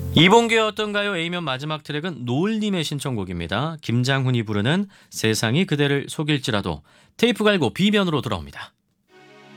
이봉규의 어떤가요? A면 마지막 트랙은 노을님의 신청곡입니다. 김장훈이 부르는 세상이 그대를 속일지라도 테이프 갈고 B면으로 돌아옵니다.